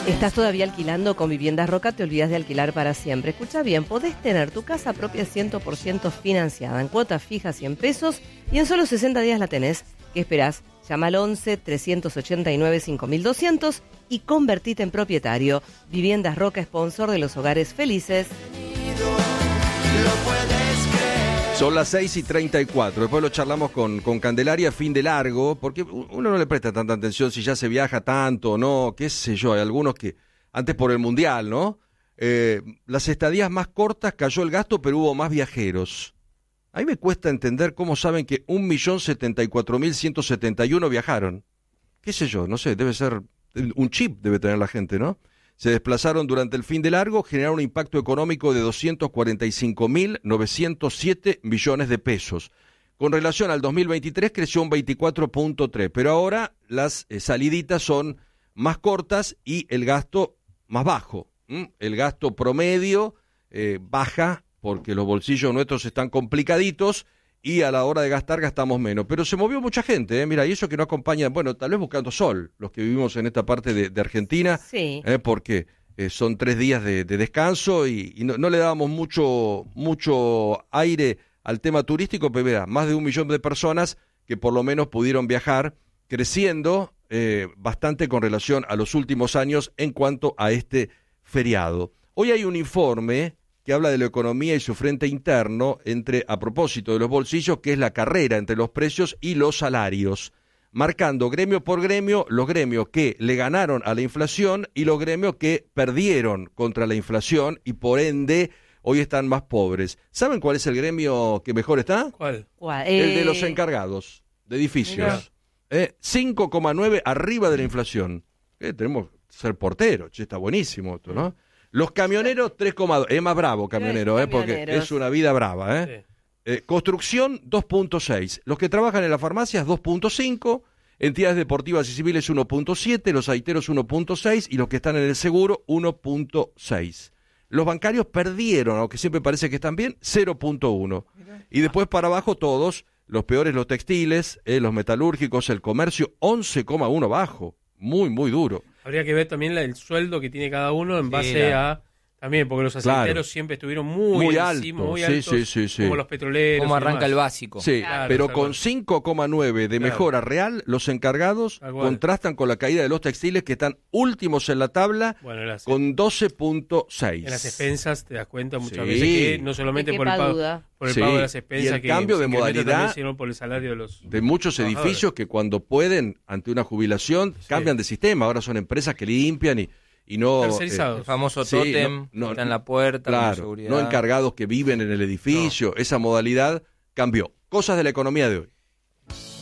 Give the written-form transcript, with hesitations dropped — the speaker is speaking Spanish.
¿Estás todavía alquilando con Viviendas Roca? Te olvidas de alquilar para siempre. Escucha bien, podés tener tu casa propia 100% financiada en cuotas fijas 100 pesos y en solo 60 días la tenés. ¿Qué esperás? Llama al 11-389-5200 y convertite en propietario. Viviendas Roca, sponsor de los hogares felices. Son las 6:34, después lo charlamos con Candelaria, fin de largo, porque uno no le presta tanta atención si ya se viaja tanto o no, qué sé yo, hay algunos que, antes por el Mundial, ¿no? Las estadías más cortas cayó el gasto, pero hubo más viajeros. A mí me cuesta entender cómo saben que 1.074.171 viajaron. Qué sé yo, no sé, debe ser, un chip debe tener la gente, ¿no? Se desplazaron durante el fin de largo, generaron un impacto económico de 245.907 millones de pesos. Con relación al 2023 creció un 24.3, pero ahora las saliditas son más cortas y el gasto más bajo. El gasto promedio baja porque los bolsillos nuestros están complicaditos y a la hora de gastar gastamos menos. Pero se movió mucha gente, mira, y eso que no acompaña, bueno, tal vez buscando sol, los que vivimos en esta parte de Argentina, sí. Porque son 3 días de descanso y no le dábamos mucho aire al tema turístico, pero mira, más de 1 millón de personas que por lo menos pudieron viajar, creciendo bastante con relación a los últimos años en cuanto a este feriado. Hoy hay un informe que habla de la economía y su frente interno a propósito de los bolsillos, que es la carrera entre los precios y los salarios, marcando gremio por gremio los gremios que le ganaron a la inflación y los gremios que perdieron contra la inflación y por ende hoy están más pobres. ¿Saben cuál es el gremio que mejor está? ¿Cuál? El de los encargados de edificios. 5,9 arriba de la inflación. Tenemos que ser porteros, está buenísimo esto, ¿no? Los camioneros, 3,2. Es más bravo camionero, porque es una vida brava. Sí. Construcción, 2,6. Los que trabajan en las farmacias, 2,5. Entidades deportivas y civiles, 1,7. Los aiteros, 1,6. Y los que están en el seguro, 1,6. Los bancarios perdieron, aunque siempre parece que están bien, 0,1. Y después para abajo todos, los peores los textiles, los metalúrgicos, el comercio, 11,1 bajo. Muy, muy duro. Habría que ver también el sueldo que tiene cada uno en base a... También, porque los aceiteros siempre estuvieron muy altos, como los petroleros. Como arranca el básico. Sí, pero con 5,9 de mejora real, los encargados contrastan con la caída de los textiles que están últimos en la tabla con 12,6. En las expensas te das cuenta muchas veces que no solamente por el pago de las expensas, y el cambio de modalidad sino por el salario de muchos edificios que cuando pueden, ante una jubilación, cambian de sistema. Ahora son empresas que limpian y no tercerizados. El famoso tótem está en la puerta, claro, seguridad. No encargados que viven en el edificio. Esa modalidad cambió. Cosas de la economía de hoy.